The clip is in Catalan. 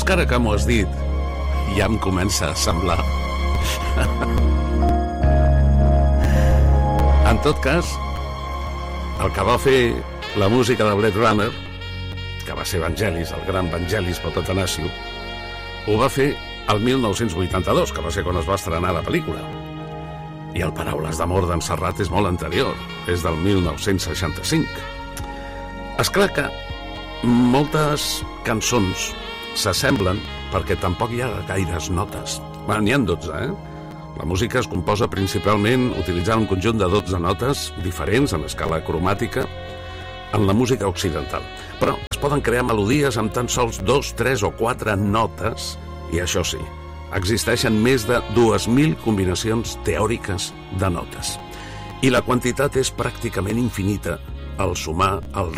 és que ara que m'ho has dit, ja em comença a semblar. En tot cas, el que va fer la música de Blade Runner, que va ser Vangelis, el gran Vangelis Papatanassiou, ho va fer el 1982, que va ser quan es va estrenar la pel·lícula. I el Paraules d'amor d'en Serrat és molt anterior, és del 1965. És clar que moltes cançons s'assemblen perquè tampoc hi ha gaires notes. N'hi ha 12, La música es composa principalment utilitzant un conjunt de 12 notes diferents en escala cromàtica en la música occidental. Però es poden crear melodies amb tan sols 2, 3 o 4 notes, i això sí, existeixen més de 2.000 combinacions teòriques de notes. I la quantitat és pràcticament infinita al sumar el